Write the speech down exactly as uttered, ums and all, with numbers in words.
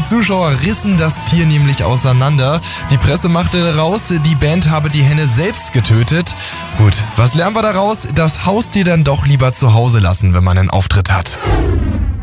Zuschauer rissen das Tier nämlich auseinander. Die Presse machte raus, die Band habe die Henne selbst getötet. Gut, was lernen wir daraus? Das Haustier dann doch lieber zu Hause lassen, wenn man einen Auftritt hat.